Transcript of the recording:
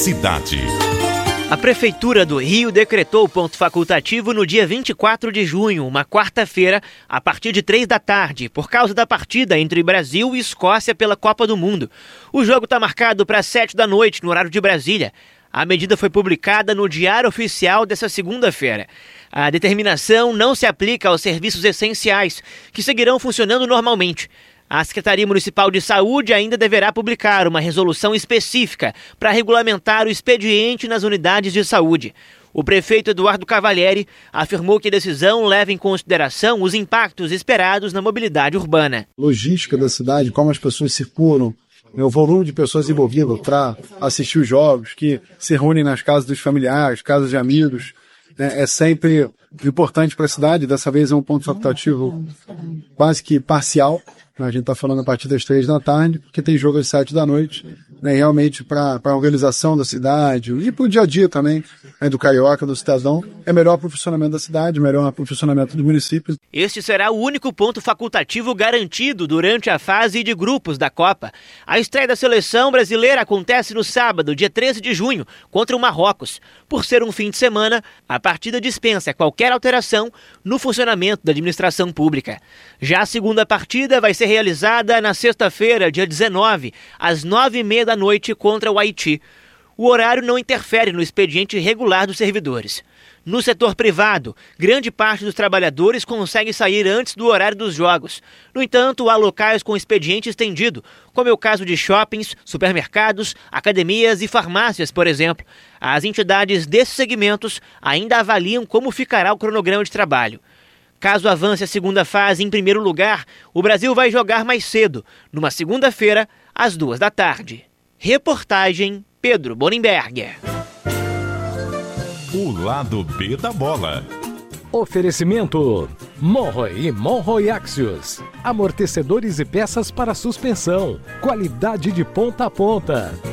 cidade. A Prefeitura do Rio decretou o ponto facultativo no dia 24 de junho, uma quarta-feira, a partir de 3 da tarde, por causa da partida entre Brasil e Escócia pela Copa do Mundo. O jogo está marcado para 7 da noite, no horário de Brasília. A medida foi publicada no Diário Oficial dessa segunda-feira. A determinação não se aplica aos serviços essenciais, que seguirão funcionando normalmente. A Secretaria Municipal de Saúde ainda deverá publicar uma resolução específica para regulamentar o expediente nas unidades de saúde. O prefeito Eduardo Cavalieri afirmou que a decisão leva em consideração os impactos esperados na mobilidade urbana. Logística da cidade, como as pessoas circulam, o volume de pessoas envolvidas para assistir os jogos, que se reúnem nas casas dos familiares, casas de amigos, é sempre importante para a cidade. Dessa vez é um ponto facultativo quase que parcial. A gente está falando a partir das 3 da tarde, porque tem jogo às 7 da noite, né? Realmente para a organização da cidade e para o dia a dia também, né, do carioca, do cidadão, é melhor para o funcionamento da cidade, melhor para o funcionamento dos municípios. Este será o único ponto facultativo garantido durante a fase de grupos da Copa. A estreia da seleção brasileira acontece no sábado, dia 13 de junho, contra o Marrocos. Por ser um fim de semana, a partida dispensa qualquer alteração no funcionamento da administração pública. Já a segunda partida vai ser realizada na sexta-feira, dia 19, às 9h30 da noite contra o Haiti. O horário não interfere no expediente regular dos servidores. No setor privado, grande parte dos trabalhadores consegue sair antes do horário dos jogos. No entanto, há locais com expediente estendido, como é o caso de shoppings, supermercados, academias e farmácias, por exemplo. As entidades desses segmentos ainda avaliam como ficará o cronograma de trabalho. Caso avance a segunda fase em primeiro lugar, o Brasil vai jogar mais cedo, numa segunda-feira, às 2 da tarde. Reportagem Pedro Bonenberger. O lado B da bola. Oferecimento: Monroe e Monroe Axios. Amortecedores e peças para suspensão. Qualidade de ponta a ponta.